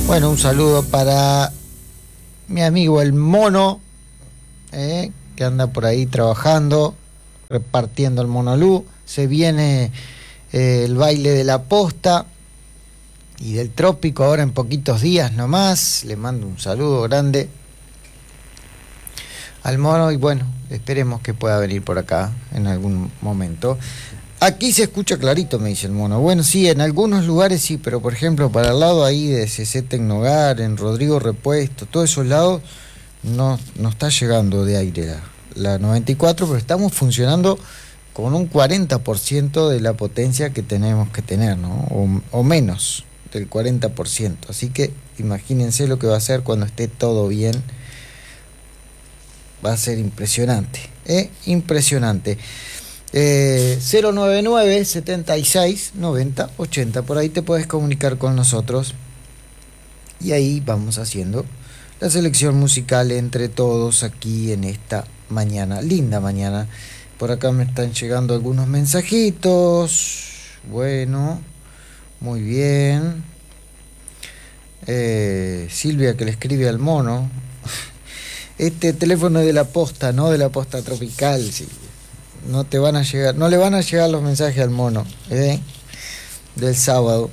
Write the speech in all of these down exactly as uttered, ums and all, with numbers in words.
Bueno, un saludo para mi amigo el Mono, eh, que anda por ahí trabajando, repartiendo el Monolú. Se viene eh, el baile de la posta y del trópico ahora en poquitos días nomás. Le mando un saludo grande al Mono y bueno, esperemos que pueda venir por acá en algún momento. Aquí se escucha clarito, me dice el Mono. Bueno, sí, en algunos lugares sí, pero por ejemplo, para el lado ahí de C C Tecnogar, en Rodrigo Repuesto, todos esos lados, no, no está llegando de aire la, la noventa y cuatro, pero estamos funcionando con un cuarenta por ciento de la potencia que tenemos que tener, ¿no? O, o menos del cuarenta por ciento. Así que imagínense lo que va a ser cuando esté todo bien. Va a ser impresionante, ¿eh? Impresionante. Eh, cero nueve nueve, setenta y seis, noventa, ochenta, por ahí te puedes comunicar con nosotros y ahí vamos haciendo la selección musical entre todos aquí en esta mañana, linda mañana. Por acá me están llegando algunos mensajitos. Bueno, muy bien. eh, Silvia, que le escribe al Mono. Este teléfono es de la posta, no de la posta tropical, Silvia. No te van a llegar, no le van a llegar los mensajes al Mono, ¿eh? Del sábado.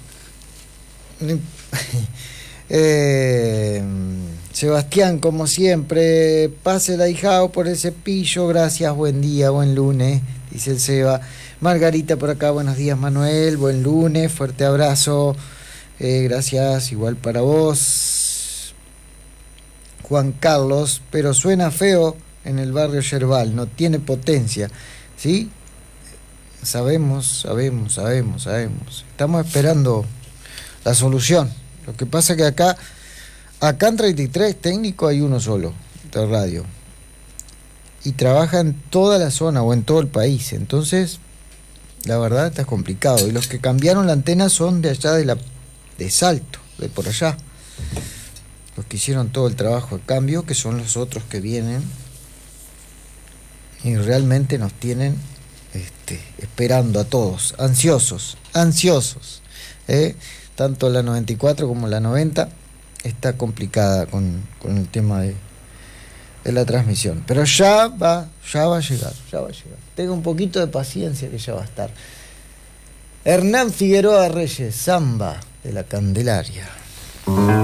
eh, Sebastián, como siempre, pase la hijao por el cepillo, gracias, buen día, buen lunes, dice el Seba. Margarita por acá, buenos días Manuel, buen lunes, fuerte abrazo, eh, gracias, igual para vos. Juan Carlos, pero suena feo en el barrio Yerbal, no tiene potencia, ¿sí? Sabemos, sabemos, sabemos, sabemos. Estamos esperando la solución. Lo que pasa es que acá, acá en treinta y tres técnico hay uno solo de radio. Y trabaja en toda la zona o en todo el país. Entonces, la verdad está complicado. Y los que cambiaron la antena son de allá de la de Salto, de por allá. Los que hicieron todo el trabajo de cambio, que son los otros que vienen y realmente nos tienen este, esperando a todos, ansiosos, ansiosos. ¿eh? Tanto la noventa y cuatro como la noventa está complicada con, con el tema de, de la transmisión. Pero ya va, ya va a llegar, ya va a llegar. Tenga un poquito de paciencia que ya va a estar. Hernán Figueroa Reyes, Samba de la Candelaria.